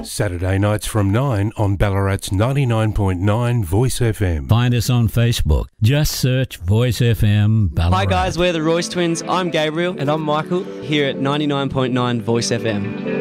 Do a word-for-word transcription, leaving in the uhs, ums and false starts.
Saturday nights from nine on Ballarat's ninety-nine point nine Voice F M. Find us on Facebook. Just search Voice F M Ballarat. Hi guys, we're the Royce Twins. I'm Gabriel. And I'm Michael, here at ninety-nine point nine Voice F M.